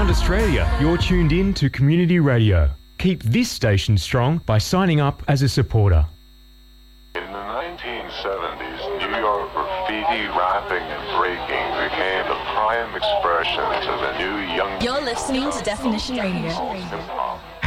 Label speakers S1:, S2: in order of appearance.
S1: around Australia, you're tuned in to Community Radio. Keep this station strong by signing up as a supporter.
S2: In the 1970s, New York graffiti, rapping and breaking became the prime expressions of a new young...
S3: You're listening to Definition Radio.
S2: Hip-hop.